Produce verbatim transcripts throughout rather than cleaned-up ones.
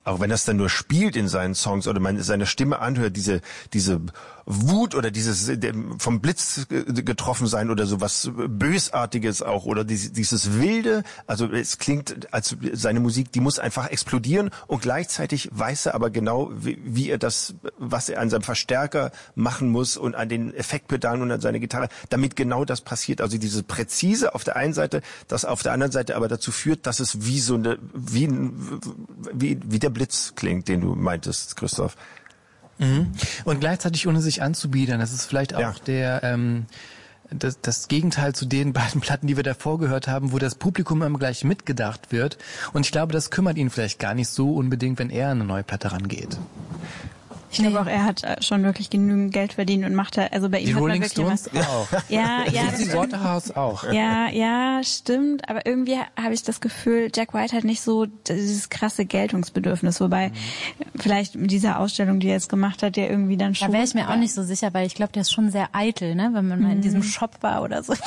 auch wenn das dann nur spielt in seinen Songs oder man seine Stimme anhört, diese diese Wut oder dieses vom Blitz getroffen sein oder sowas Bösartiges auch oder dieses, dieses Wilde, also es klingt als seine Musik, die muss einfach explodieren und gleichzeitig weiß er aber genau, wie, wie er das, was er an seinem Verstärker machen muss und an den Effektpedalen und an seiner Gitarre, damit genau das passiert. Also diese präzise auf der einen Seite, das auf der anderen Seite aber dazu führt, dass es wie so eine, wie, wie, wie der Blitz klingt, den du meintest, Christoph. Mhm. Und gleichzeitig ohne sich anzubiedern. Das ist vielleicht auch ja. der ähm, das, das Gegenteil zu den beiden Platten, die wir davor gehört haben, wo das Publikum immer gleich mitgedacht wird. Und ich glaube, das kümmert ihn vielleicht gar nicht so unbedingt, wenn er an eine neue Platte rangeht. Ich glaube auch, er hat schon wirklich genügend Geld verdient und macht da, also bei ihm die hat Rolling man wirklich Stones was. auch. Ja, ja. Die Waterhouse auch. Ja, ja, stimmt. Aber irgendwie habe ich das Gefühl, Jack White hat nicht so dieses krasse Geltungsbedürfnis. Wobei mhm. vielleicht mit dieser Ausstellung, die er jetzt gemacht hat, der irgendwie dann schon. Da wäre ich mir auch nicht so sicher, weil ich glaube, der ist schon sehr eitel, ne, wenn man mhm. mal in diesem Shop war oder so.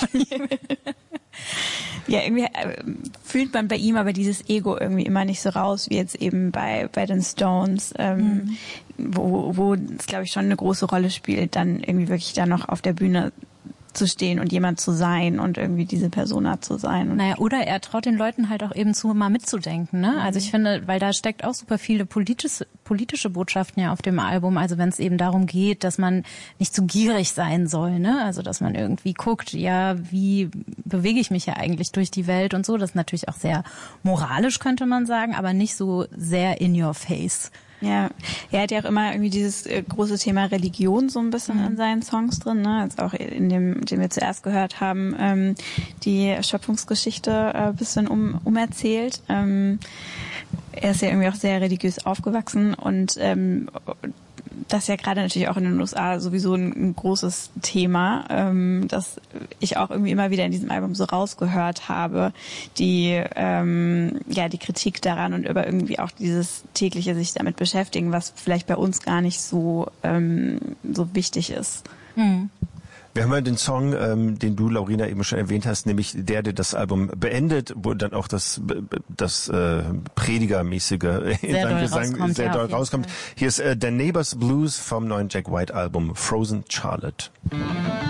Ja, irgendwie äh, fühlt man bei ihm aber dieses Ego irgendwie immer nicht so raus, wie jetzt eben bei bei den Stones, ähm, mhm. wo wo es, glaube ich, schon eine große Rolle spielt, dann irgendwie wirklich da noch auf der Bühne zu stehen und jemand zu sein und irgendwie diese Persona zu sein. Naja, oder er traut den Leuten halt auch eben zu, mal mitzudenken, ne? Also ich finde, weil da steckt auch super viele politische, politische Botschaften ja auf dem Album. Also wenn es eben darum geht, dass man nicht zu gierig sein soll, ne? Also dass man irgendwie guckt, ja, wie bewege ich mich ja eigentlich durch die Welt und so. Das ist natürlich auch sehr moralisch, könnte man sagen, aber nicht so sehr in your face. Ja, er hat ja auch immer irgendwie dieses äh, große Thema Religion so ein bisschen mhm. in seinen Songs drin, ne? Also auch in dem, den wir zuerst gehört haben, ähm, die Schöpfungsgeschichte ein äh, bisschen um, umerzählt. Ähm, er ist ja irgendwie auch sehr religiös aufgewachsen und ähm, das ist ja gerade natürlich auch in den U S A sowieso ein, ein großes Thema, ähm, das ich auch irgendwie immer wieder in diesem Album so rausgehört habe, die ähm, ja die Kritik daran und über irgendwie auch dieses tägliche sich damit beschäftigen, was vielleicht bei uns gar nicht so ähm, so wichtig ist. Mhm. Wir haben ja den Song, ähm, den du, Laurina, eben schon erwähnt hast, nämlich der, der das Album beendet, wo dann auch das das äh, Predigermäßige in seinem Gesang sehr doll rauskommt. Hier ist äh, der Neighbor's Blues vom neuen Jack White Album Frozen Charlotte.